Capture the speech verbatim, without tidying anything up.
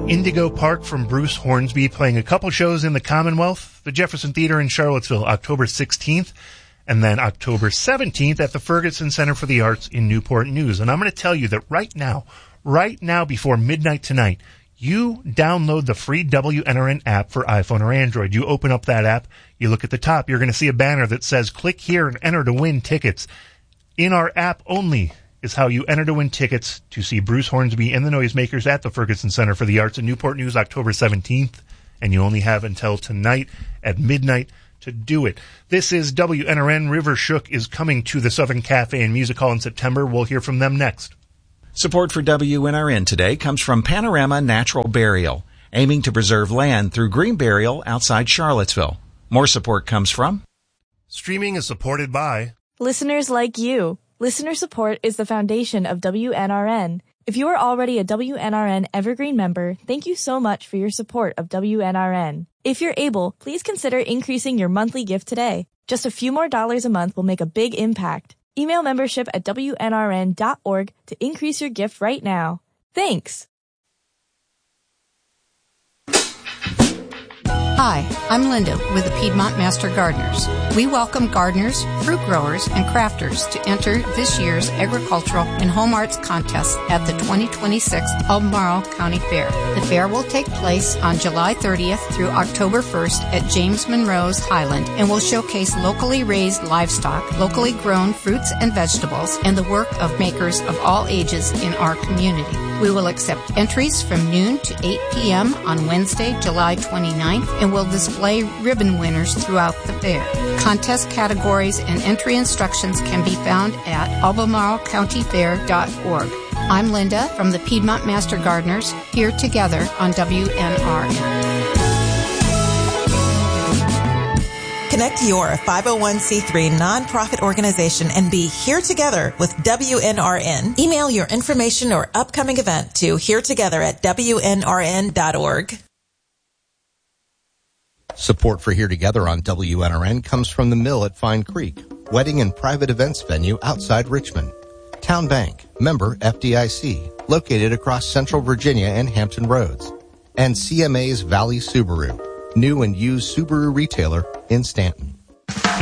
Indigo Park from Bruce Hornsby, playing a couple shows in the Commonwealth, the Jefferson Theater in Charlottesville, October sixteenth, and then October seventeenth at the Ferguson Center for the Arts in Newport News. And I'm going to tell you that right now, right now before midnight tonight, you download the free W N R N app for iPhone or Android. You open up that app, you look at the top, you're going to see a banner that says, click here and enter to win tickets. In our app only is how you enter to win tickets to see Bruce Hornsby and the Noisemakers at the Ferguson Center for the Arts in Newport News, October seventeenth. And you only have until tonight at midnight to do it. This is W N R N. River Shook is coming to the Southern Cafe and Music Hall in September. We'll hear from them next. Support for W N R N today comes from Panorama Natural Burial, aiming to preserve land through green burial outside Charlottesville. More support comes from... Streaming is supported by... listeners like you. Listener support is the foundation of W N R N. If you are already a W N R N Evergreen member, thank you so much for your support of W N R N. If you're able, please consider increasing your monthly gift today. Just a few more dollars a month will make a big impact. Email membership at W N R N dot org to increase your gift right now. Thanks! Hi, I'm Linda with the Piedmont Master Gardeners. We welcome gardeners, fruit growers, and crafters to enter this year's Agricultural and Home Arts Contest at the twenty twenty-six Albemarle County Fair. The fair will take place on July thirtieth through October first at James Monroe's Highland and will showcase locally raised livestock, locally grown fruits and vegetables, and the work of makers of all ages in our community. We will accept entries from noon to eight p.m. on Wednesday, July twenty-ninth, and will display ribbon winners throughout the fair. Contest categories and entry instructions can be found at albemarle county fair dot org. I'm Linda from the Piedmont Master Gardeners, here together on W N R N. Connect your five oh one c three nonprofit organization and be here together with W N R N. Email your information or upcoming event to here together at W N R N dot org. Support for Here Together on W N R N comes from the Mill at Fine Creek, wedding and private events venue outside Richmond. Town Bank, member F D I C, located across Central Virginia and Hampton Roads. And C M A's Valley Subaru, new and used Subaru retailer in Stanton.